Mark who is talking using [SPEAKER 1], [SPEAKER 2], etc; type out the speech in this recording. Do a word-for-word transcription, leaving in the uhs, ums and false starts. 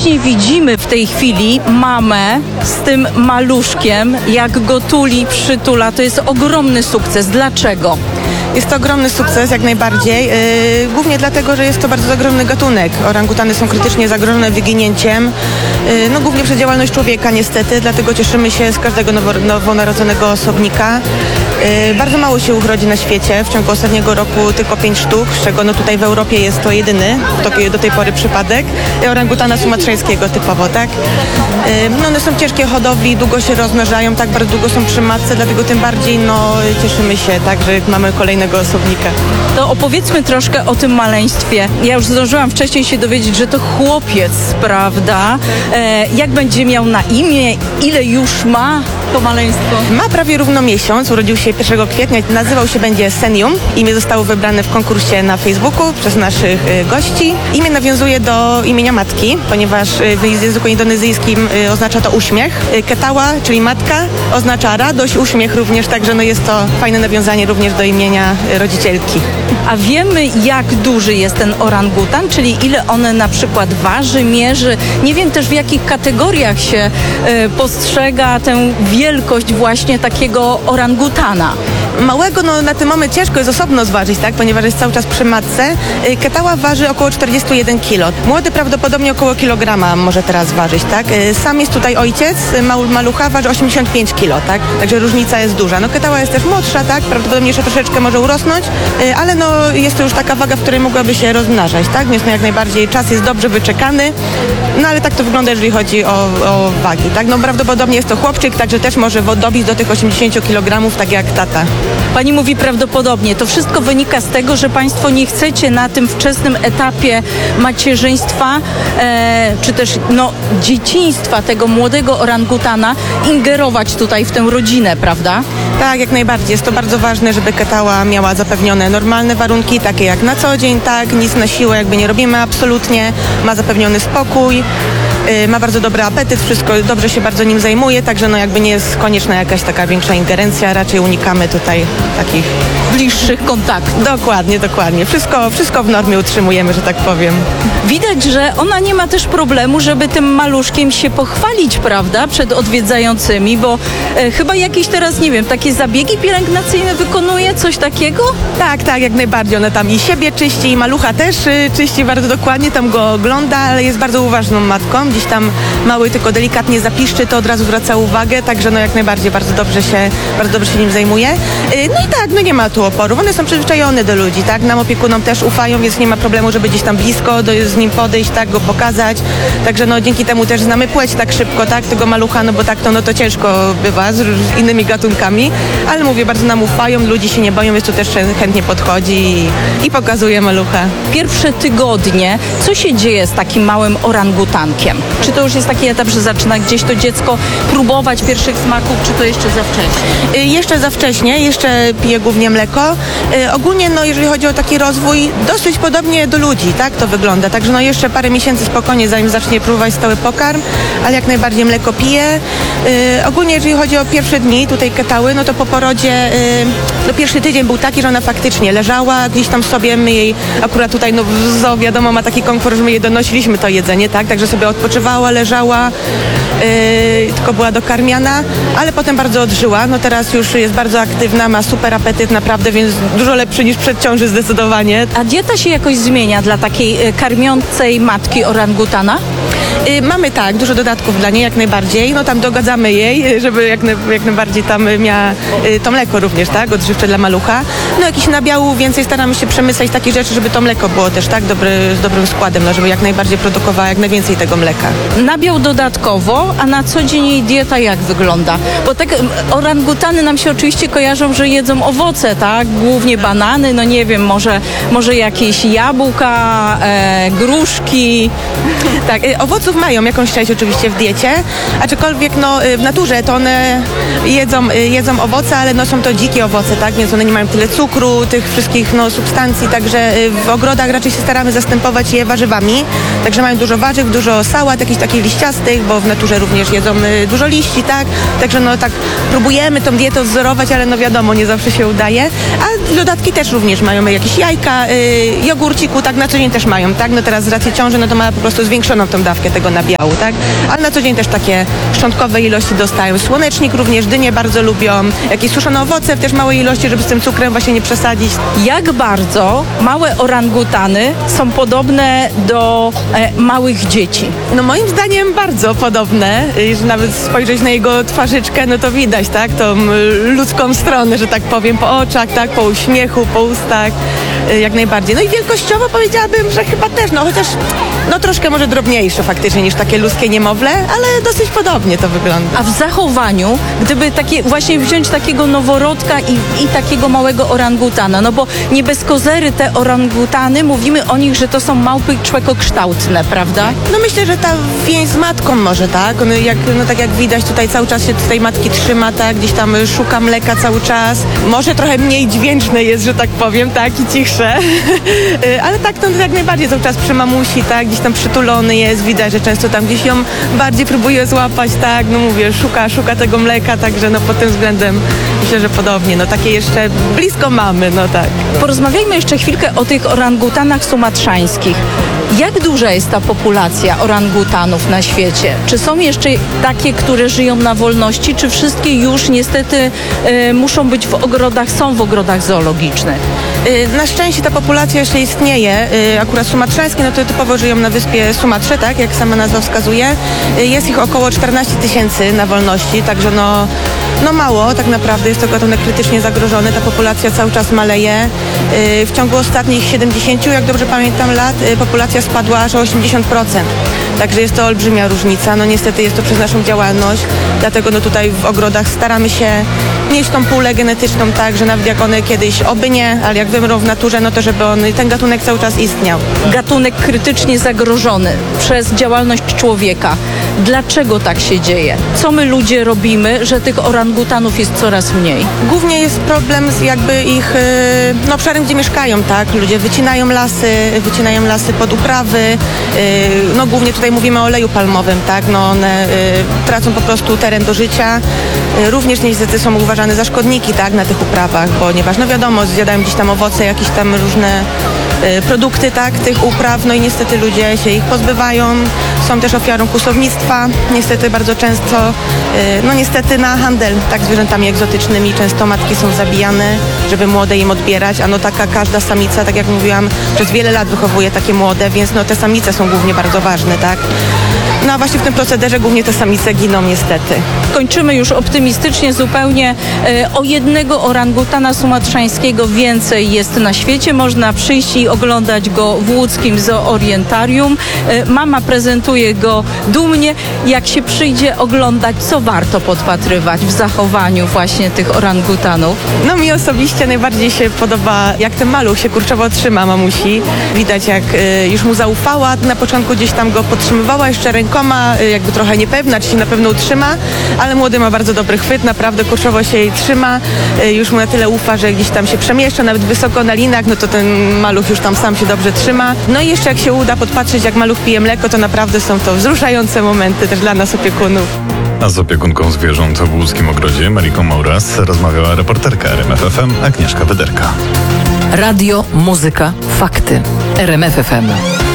[SPEAKER 1] właśnie widzimy w tej chwili mamę z tym maluszkiem, jak go tuli, przytula. To jest ogromny sukces. Dlaczego?
[SPEAKER 2] Jest to ogromny sukces, jak najbardziej. Yy, głównie dlatego, że jest to bardzo ogromny gatunek. Orangutany są krytycznie zagrożone wyginięciem. Yy, no głównie przez działalność człowieka niestety, dlatego cieszymy się z każdego nowo, nowonarodzonego osobnika. Yy, bardzo mało się urodzi na świecie. W ciągu ostatniego roku tylko pięć sztuk, z czego no tutaj w Europie jest to jedyny to, do tej pory przypadek. Orangutana sumatrańskiego typowo, tak? Yy, no one są ciężkie hodowli, długo się rozmnażają, tak bardzo długo są przy matce, dlatego tym bardziej no cieszymy się, tak, że mamy kolejnego osobnika.
[SPEAKER 1] To opowiedzmy troszkę o tym maleństwie. Ja już zdążyłam wcześniej się dowiedzieć, że to chłopiec, prawda? E, jak będzie miał na imię? Ile już ma to maleństwo?
[SPEAKER 2] Ma prawie równo miesiąc, urodził się pierwszego kwietnia, nazywał się będzie Senium. Imię zostało wybrane w konkursie na Facebooku przez naszych y, gości. Imię nawiązuje do imienia matki, ponieważ y, w języku indonezyjskim y, oznacza to uśmiech. Y, Ketała, czyli matka, oznacza radość, uśmiech również, także no jest to fajne nawiązanie również do imienia y, rodzicielki.
[SPEAKER 1] A wiemy, jak duży jest ten orangutan, czyli ile on na przykład waży, mierzy. Nie wiem też, w jakich kategoriach się y, postrzega tę wielkość właśnie takiego orangutana.
[SPEAKER 2] Małego no, na ten moment ciężko jest osobno zważyć, tak, ponieważ jest cały czas przy matce. Ketała waży około czterdzieści jeden kilo. Młody prawdopodobnie około kilograma może teraz ważyć, tak. Sam jest tutaj ojciec, mał, malucha waży osiemdziesiąt pięć kilo, tak, także różnica jest duża. No Ketała jest też młodsza, tak, prawdopodobnie jeszcze troszeczkę może urosnąć, ale no jest to już taka waga, w której mogłaby się rozmnażać, tak, więc no jak najbardziej czas jest dobrze wyczekany, no ale tak to wygląda, jeżeli chodzi o, o wagi, tak, no prawdopodobnie jest to chłopczyk, także też może dobić do tych osiemdziesięciu kilogramów, tak jak tata.
[SPEAKER 1] Pani mówi prawdopodobnie. To wszystko wynika z tego, że Państwo nie chcecie na tym wczesnym etapie macierzyństwa, e, czy też no, dzieciństwa tego młodego orangutana ingerować tutaj w tę rodzinę, prawda?
[SPEAKER 2] Tak, jak najbardziej. Jest to bardzo ważne, żeby Ketała miała zapewnione normalne warunki, takie jak na co dzień, tak, nic na siłę jakby nie robimy absolutnie, ma zapewniony spokój. Ma bardzo dobry apetyt, wszystko dobrze się bardzo nim zajmuje, także no jakby nie jest konieczna jakaś taka większa ingerencja, raczej unikamy tutaj takich
[SPEAKER 1] bliższych kontaktów.
[SPEAKER 2] Dokładnie, dokładnie. Wszystko, wszystko w normie utrzymujemy, że tak powiem.
[SPEAKER 1] Widać, że ona nie ma też problemu, żeby tym maluszkiem się pochwalić, prawda, przed odwiedzającymi, bo e, chyba jakieś teraz, nie wiem, takie zabiegi pielęgnacyjne wykonuje, coś takiego?
[SPEAKER 2] Tak, tak, jak najbardziej. Ona tam i siebie czyści, i malucha też y, czyści bardzo dokładnie, tam go ogląda, ale jest bardzo uważną matką. Gdzieś tam mały tylko delikatnie zapiszczy, to od razu zwraca uwagę, także no jak najbardziej bardzo dobrze się, bardzo dobrze się nim zajmuje. Yy, no i tak, no nie ma tu oporów. One są przyzwyczajone do ludzi, tak? Nam opiekunom też ufają, więc nie ma problemu, żeby gdzieś tam blisko do, z nim podejść, tak, go pokazać. Także no dzięki temu też znamy płeć tak szybko, tak, tego malucha, no bo tak to, no to ciężko bywa z, z innymi gatunkami, ale mówię, bardzo nam ufają, ludzi się nie boją, więc tu też chętnie podchodzi i, i pokazuje malucha.
[SPEAKER 1] Pierwsze tygodnie, co się dzieje z takim małym orangutankiem? Czy to już jest taki etap, że zaczyna gdzieś to dziecko próbować pierwszych smaków, czy to jeszcze za wcześnie?
[SPEAKER 2] Y, jeszcze za wcześnie, jeszcze pije głównie mleko. Y, ogólnie, no jeżeli chodzi o taki rozwój, dosyć podobnie do ludzi, tak to wygląda. Także no jeszcze parę miesięcy spokojnie, zanim zacznie próbować stały pokarm, ale jak najbardziej mleko pije. Y, ogólnie, jeżeli chodzi o pierwsze dni tutaj Ketały, no to po porodzie, y, no pierwszy tydzień był taki, że ona faktycznie leżała gdzieś tam sobie, my jej akurat tutaj, no w zoo wiadomo, ma taki komfort, że my jej donosiliśmy to jedzenie, tak, także sobie odpoczywała, leżała, yy, tylko była dokarmiana, ale potem bardzo odżyła, no teraz już jest bardzo aktywna, ma super apetyt naprawdę, więc dużo lepszy niż przed ciąży zdecydowanie.
[SPEAKER 1] A dieta się jakoś zmienia dla takiej y, karmiącej matki orangutana?
[SPEAKER 2] Yy, mamy tak, dużo dodatków dla niej, jak najbardziej, no tam dogadzamy jej, żeby jak, na, jak najbardziej tam miała yy, to mleko również, tak, odżywcze dla malucha. No jakiś nabiału więcej staramy się przemyśleć takich rzeczy, żeby to mleko było też tak dobry, z dobrym składem, no żeby jak najbardziej produkowała jak najwięcej tego mleka.
[SPEAKER 1] Nabiał dodatkowo, a na co dzień jej dieta jak wygląda? Bo tak orangutany nam się oczywiście kojarzą, że jedzą owoce, tak? Głównie banany, no nie wiem, może, może jakieś jabłka, e, gruszki.
[SPEAKER 2] Tak, y, owoców mają jakąś część oczywiście w diecie, aczkolwiek no y, w naturze to one jedzą, y, jedzą owoce, ale no są to dzikie owoce, tak? Więc one nie mają tyle cukru, tych wszystkich no substancji, także y, w ogrodach raczej się staramy zastępować je warzywami, także mają dużo warzyw, dużo sałat, jakichś takich liściastych, bo w naturze również jedzą y, dużo liści, tak? Także no tak próbujemy tą dietę odzorować, ale no wiadomo, nie zawsze się udaje, a dodatki też również mają jakieś jajka, y, jogurciku, tak na co dzień też mają, tak? No teraz z racji ciąży, no to ma po prostu zwiększoną tą dawkę tego tego nabiału, tak? Ale na co dzień też takie szczątkowe ilości dostają. Słonecznik również, dynie bardzo lubią, jakieś suszone owoce w też małej ilości, żeby z tym cukrem właśnie nie przesadzić.
[SPEAKER 1] Jak bardzo małe orangutany są podobne do e, małych dzieci?
[SPEAKER 2] No moim zdaniem bardzo podobne. Jeżeli nawet spojrzeć na jego twarzyczkę, no to widać, tak? Tą y, ludzką stronę, że tak powiem, po oczach, tak? Po uśmiechu, po ustach, y, jak najbardziej. No i wielkościowo powiedziałabym, że chyba też, no chociaż no troszkę może drobniejsze faktycznie niż takie ludzkie niemowlę, ale dosyć podobnie to wygląda.
[SPEAKER 1] A w zachowaniu, gdyby takie, właśnie wziąć takiego noworodka i, i takiego małego orangutana, no bo nie bez kozery te orangutany, mówimy o nich, że to są małpy człekokształtne, prawda?
[SPEAKER 2] No myślę, że ta więź z matką może, tak? On jak, no tak jak widać tutaj cały czas się tej matki trzyma, tak? Gdzieś tam szuka mleka cały czas. Może trochę mniej dźwięczne jest, że tak powiem, tak? I cichsze. Ale tak, to jak najbardziej cały czas przy mamusi, tak? Gdzieś tam przytulony jest, widać, że często tam gdzieś ją bardziej próbuje złapać, tak? No mówię, szuka, szuka tego mleka, także no pod tym względem myślę, że podobnie. No takie jeszcze blisko mamy, no tak.
[SPEAKER 1] Porozmawiajmy jeszcze chwilkę o tych orangutanach sumatrzańskich. Jak duża jest ta populacja orangutanów na świecie? Czy są jeszcze takie, które żyją na wolności, czy wszystkie już niestety y, muszą być w ogrodach, są w ogrodach zoologicznych?
[SPEAKER 2] Y, Na szczęście ta populacja jeszcze istnieje. Y, Akurat sumatrzańskie, no to typowo żyją na wyspie Sumatrze, tak, jak sama nazwa wskazuje. Y, Jest ich około czternaście tysięcy na wolności, także no, no mało tak naprawdę. Jest to gatunek krytycznie zagrożony. Ta populacja cały czas maleje. Y, W ciągu ostatnich siedemdziesięciu, jak dobrze pamiętam, lat y, populacja spadła aż o osiemdziesiąt procent. Także jest to olbrzymia różnica. No niestety jest to przez naszą działalność. Dlatego no tutaj w ogrodach staramy się mieć tą pulę genetyczną tak, że nawet jak one kiedyś oby nie, ale jak wymrą w naturze, no to żeby on, ten gatunek cały czas istniał.
[SPEAKER 1] Gatunek krytycznie zagrożony przez działalność człowieka. Dlaczego tak się dzieje? Co my ludzie robimy, że tych orangutanów jest coraz mniej?
[SPEAKER 2] Głównie jest problem z jakby ich y, no, obszarem, gdzie mieszkają, tak? Ludzie wycinają lasy, wycinają lasy pod uprawy. Y, no głównie tutaj mówimy o oleju palmowym, tak? No one y, tracą po prostu teren do życia. Y, również niestety są uważane za szkodniki, tak? Na tych uprawach, ponieważ no wiadomo, zjadają gdzieś tam owoce, jakieś tam różne y, produkty, tak? Tych upraw, no i niestety ludzie się ich pozbywają. Są też ofiarą kłusownictwa. Niestety bardzo często, y, no niestety na handel tak zwierzętami egzotycznymi często matki są zabijane, żeby młode im odbierać, a no taka każda samica, tak jak mówiłam, przez wiele lat wychowuje takie młode, więc no te samice są głównie bardzo ważne, tak? No a właśnie w tym procederze głównie te samice giną niestety.
[SPEAKER 1] Kończymy już optymistycznie zupełnie. E, O jednego orangutana sumatrzańskiego więcej jest na świecie. Można przyjść i oglądać go w łódzkim zoorientarium. E, Mama prezentuje go dumnie. Jak się przyjdzie oglądać, co warto podpatrywać w zachowaniu właśnie tych orangutanów?
[SPEAKER 2] No mi osobiście najbardziej się podoba, jak ten maluch się kurczowo trzyma mamusi. Widać, jak y, już mu zaufała, na początku gdzieś tam go podtrzymywała jeszcze rękoma, y, jakby trochę niepewna, czy się na pewno utrzyma, ale młody ma bardzo dobry chwyt, naprawdę kurczowo się jej trzyma, y, już mu na tyle ufa, że gdzieś tam się przemieszcza, nawet wysoko na linach, no to ten maluch już tam sam się dobrze trzyma. No i jeszcze jak się uda podpatrzeć, jak maluch pije mleko, to naprawdę są to wzruszające momenty też dla nas opiekunów.
[SPEAKER 3] A z opiekunką zwierząt w łódzkim ogrodzie Mariką Mauras rozmawiała reporterka R M F F M Agnieszka Wyderka.
[SPEAKER 4] Radio, muzyka, fakty. R M F F M.